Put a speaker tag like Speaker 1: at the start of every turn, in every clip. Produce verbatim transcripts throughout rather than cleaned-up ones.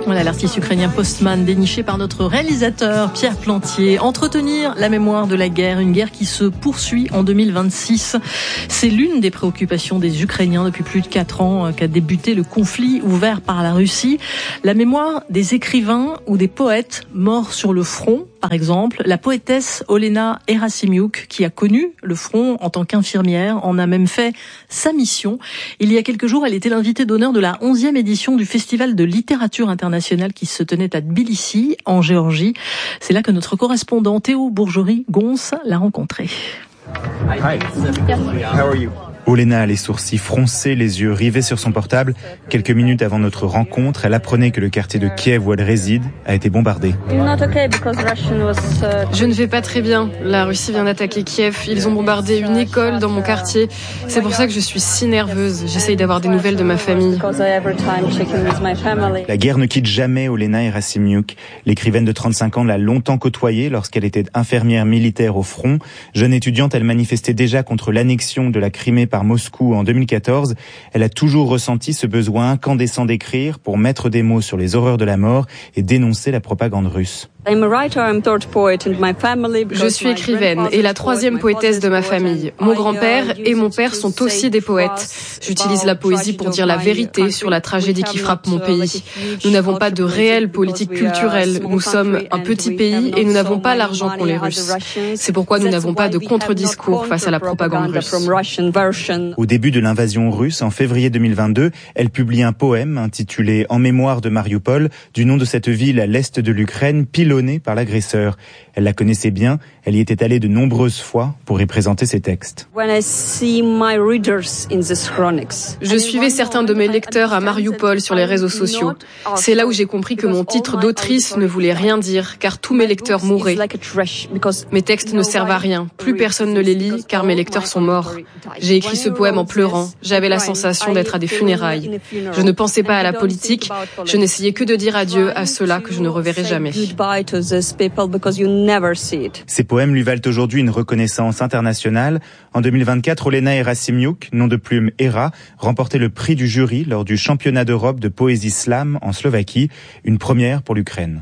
Speaker 1: Voilà l'artiste ukrainien Postman déniché par notre réalisateur Pierre Plantier. Entretenir la mémoire de la guerre, une guerre qui se poursuit en deux mille vingt-six. C'est l'une des préoccupations des Ukrainiens depuis plus de quatre ans qu'a débuté le conflit ouvert par la Russie. La mémoire des écrivains ou des poètes morts sur le front. Par exemple, la poétesse Olena Erassimiuk, qui a connu le front en tant qu'infirmière, en a même fait sa mission. Il y a quelques jours, elle était l'invitée d'honneur de la onzième édition du Festival de littérature internationale qui se tenait à Tbilissi, en Géorgie. C'est là que notre correspondant Théo Bourgerie-Gons l'a rencontrée.
Speaker 2: Hi. How are you? Olena a les sourcils froncés, les yeux rivés sur son portable. Quelques minutes avant notre rencontre, elle apprenait que le quartier de Kiev où elle réside a été bombardé.
Speaker 3: Je ne vais pas très bien. La Russie vient d'attaquer Kiev. Ils ont bombardé une école dans mon quartier. C'est pour ça que je suis si nerveuse. J'essaye d'avoir des nouvelles de ma famille.
Speaker 2: La guerre ne quitte jamais Olena Erassimiuk. L'écrivaine de trente-cinq ans l'a longtemps côtoyée lorsqu'elle était infirmière militaire au front. Jeune étudiante, elle manifestait déjà contre l'annexion de la Crimée par Moscou en deux mille quatorze. Elle a toujours ressenti ce besoin incandescent d'écrire pour mettre des mots sur les horreurs de la mort et dénoncer la propagande russe.
Speaker 3: Je suis écrivaine et la troisième poétesse de ma famille. Mon grand-père et mon père sont aussi des poètes. J'utilise la poésie pour dire la vérité sur la tragédie qui frappe mon pays. Nous n'avons pas de réelle politique culturelle. Nous sommes un petit pays et nous n'avons pas l'argent qu'ont les Russes. C'est pourquoi nous n'avons pas de contre-discours face à la propagande russe.
Speaker 2: Au début de l'invasion russe, en février deux mille vingt-deux, elle publie un poème intitulé « En mémoire de Mariupol », du nom de cette ville à l'est de l'Ukraine, pilonnée par l'agresseur. Elle la connaissait bien, elle y était allée de nombreuses fois pour y présenter ses textes.
Speaker 3: Je suivais certains de mes lecteurs à Mariupol sur les réseaux sociaux. C'est là où j'ai compris que mon titre d'autrice ne voulait rien dire, car tous mes lecteurs mouraient. Mes textes ne servent à rien, plus personne ne les lit, car mes lecteurs sont morts. J'ai écrit ce poème en pleurant, j'avais la sensation d'être à des funérailles. Je ne pensais pas à la politique, je n'essayais que de dire adieu à ceux-là que je ne reverrai jamais.
Speaker 2: Ces poèmes lui valent aujourd'hui une reconnaissance internationale. En deux mille vingt-quatre, Olena Erassimiuk, nom de plume Era, remportait le prix du jury lors du championnat d'Europe de poésie slam en Slovaquie, une première pour l'Ukraine.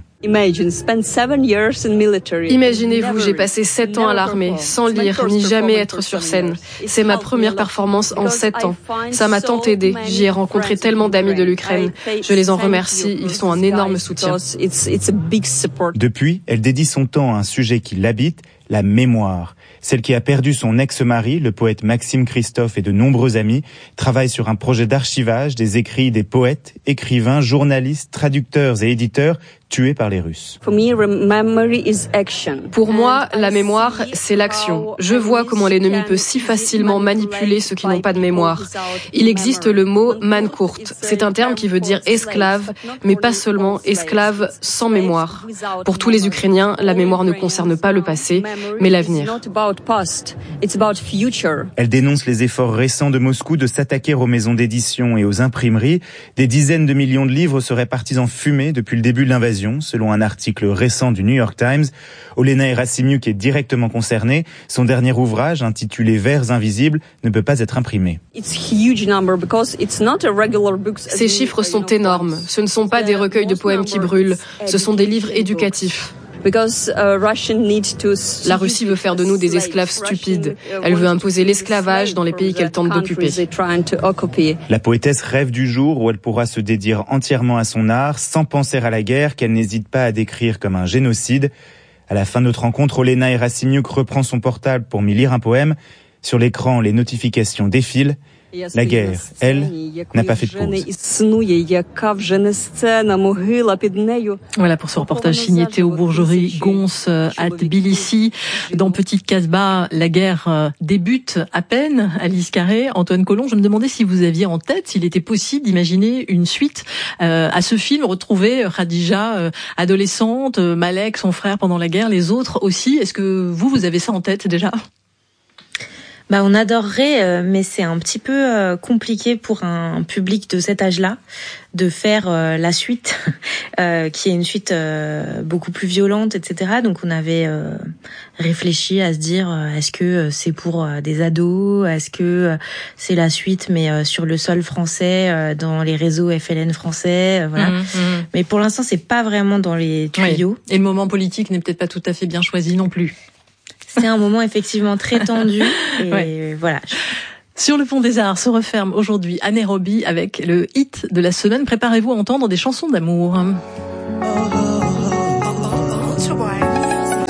Speaker 3: Imaginez-vous, j'ai passé sept ans à l'armée, sans lire, ni jamais être sur scène. C'est ma première performance en sept ans. Ça m'a tant aidé. J'y ai rencontré tellement d'amis de l'Ukraine. Je les en remercie, ils sont un énorme soutien.
Speaker 2: Depuis, elle dédie son temps à un sujet qui l'habite, la mémoire. Celle qui a perdu son ex-mari, le poète Maxime Christophe et de nombreux amis, travaille sur un projet d'archivage des écrits des poètes, écrivains, journalistes, traducteurs et éditeurs tués par les Russes.
Speaker 3: Pour moi, la mémoire, c'est l'action. Je vois comment l'ennemi peut si facilement manipuler ceux qui n'ont pas de mémoire. Il existe le mot « mankurt ». C'est un terme qui veut dire esclave, mais pas seulement esclave sans mémoire. Pour tous les Ukrainiens, la mémoire ne concerne pas le passé, mais l'avenir.
Speaker 2: Elle dénonce les efforts récents de Moscou de s'attaquer aux maisons d'édition et aux imprimeries. Des dizaines de millions de livres seraient partis en fumée depuis le début de l'invasion, selon un article récent du New York Times. Olena Erassimiuk est directement concernée. Son dernier ouvrage, intitulé Vers invisibles, ne peut pas être imprimé.
Speaker 3: Ces chiffres sont énormes. Ce ne sont pas des recueils de poèmes qui brûlent. Ce sont des livres éducatifs. La Russie veut faire de nous des esclaves stupides. Elle veut imposer l'esclavage dans les pays qu'elle tente d'occuper.
Speaker 2: La poétesse rêve du jour où elle pourra se dédier entièrement à son art, sans penser à la guerre qu'elle n'hésite pas à décrire comme un génocide. À la fin de notre rencontre, Olena Erassimiuk reprend son portable pour m'y lire un poème. Sur l'écran, les notifications défilent. La guerre, elle, n'a pas fait de pause.
Speaker 1: Voilà pour ce reportage signé Théo Bourgerie-Gons à Tbilissi. Dans Petite Casbah, la guerre débute à peine. Alice Carré, Antoine Colomb, je me demandais si vous aviez en tête s'il était possible d'imaginer une suite à ce film, retrouver Khadija adolescente, Malek, son frère pendant la guerre, les autres aussi. Est-ce que vous, vous avez ça en tête déjà ?
Speaker 4: Bah, on adorerait, euh, mais c'est un petit peu euh, compliqué pour un public de cet âge-là de faire euh, la suite, euh, qui est une suite euh, beaucoup plus violente, et cetera. Donc on avait euh, réfléchi à se dire, euh, est-ce que c'est pour euh, des ados, est-ce que euh, c'est la suite, mais euh, sur le sol français, euh, dans les réseaux F L N français, euh, voilà. Mmh, mmh. Mais pour l'instant, c'est pas vraiment dans les tuyaux.
Speaker 1: Oui. Et le moment politique n'est peut-être pas tout à fait bien choisi non plus.
Speaker 4: C'est un moment effectivement très tendu et ouais. Voilà.
Speaker 1: Sur le Pont des Arts se referme aujourd'hui à Nairobi avec le hit de la semaine. Préparez-vous à entendre des chansons d'amour. Oh.